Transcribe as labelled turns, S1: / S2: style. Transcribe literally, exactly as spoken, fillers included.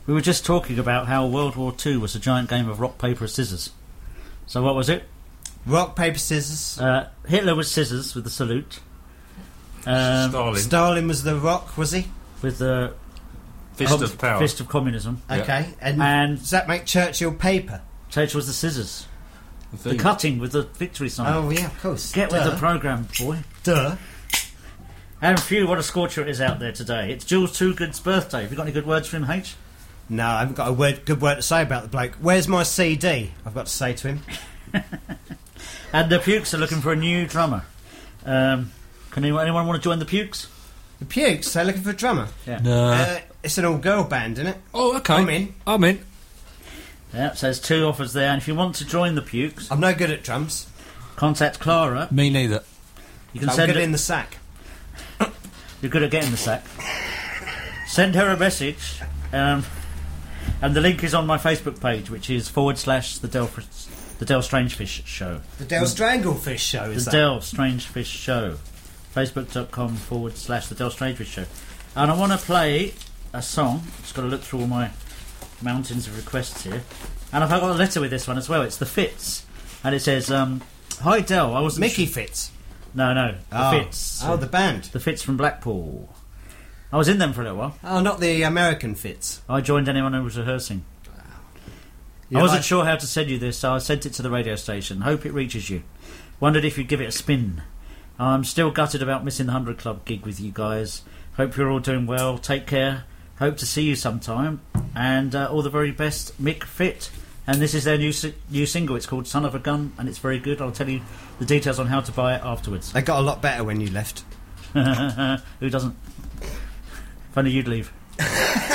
S1: We were just talking about how World War Two was a giant game of rock, paper, scissors. So what was it?
S2: Rock, paper, scissors.
S1: Uh, Hitler was scissors with the salute. Um,
S3: Stalin.
S2: Stalin was the rock, was he?
S1: with the
S3: Fist
S1: com-
S3: of power.
S1: fist of communism.
S3: Yeah.
S2: Okay. And,
S1: And-
S2: does that make Churchill paper?
S1: Churchill was the scissors.
S3: The
S1: The cutting with the victory sign.
S2: Oh, yeah, of course.
S1: Get
S2: Duh.
S1: with the programme, boy.
S2: Duh.
S1: And phew, what a scorcher it is out there today. It's Jules Toogood's birthday. Have you got any good words for him, H?
S2: No, I haven't got a word, good word to say about the bloke. Where's my C D? I've got to say to him.
S1: And the Pukes are looking for a new drummer. Um, can anyone, anyone want to join the Pukes?
S2: The Pukes, they're looking for a drummer.
S1: Yeah.
S4: No.
S2: Uh, it's an all-girl band, isn't it?
S4: oh, okay.
S2: I'm in.
S4: I'm in.
S1: Yeah, so there's two offers there. And if you want to join the Pukes,
S2: I'm no good at drums.
S1: contact Clara.
S4: Me neither.
S1: You can
S2: I'm
S1: send
S2: good
S1: it,
S2: in the sack.
S1: You're good at getting the sack. Send her a message. Um, and the link is on my Facebook page, which is forward slash the Del, the Del Strangefish Show.
S2: The Del Stranglefish show, is
S1: The
S2: that?
S1: Del Strangefish Show. Facebook.com forward slash the Del Strangefish Show. And I want to play a song. Just got to look through all my mountains of requests here. And I've got a letter with this one as well. It's the Fits. And it says, um, Hi Del, I was
S2: Mickey Fitz.
S1: No, no, the
S2: Oh.
S1: Fits.
S2: Oh, the band.
S1: The Fits from Blackpool. I was in them for a little while.
S2: Oh, not the American Fitz.
S1: I joined anyone who was rehearsing.
S2: You
S1: I wasn't
S2: like-
S1: sure how to send you this, so I sent it to the radio station. Hope it reaches you. Wondered if you'd give it a spin. I'm still gutted about missing the one hundred Club gig with you guys. Hope you're all doing well. Take care. Hope to see you sometime. And uh, all the very best, Mick Fit. And this is their new si- new single. It's called Son of a Gun, and it's very good. I'll tell you the details on how to buy it afterwards.
S2: They got a lot better when you left.
S1: Who doesn't? If only you'd leave.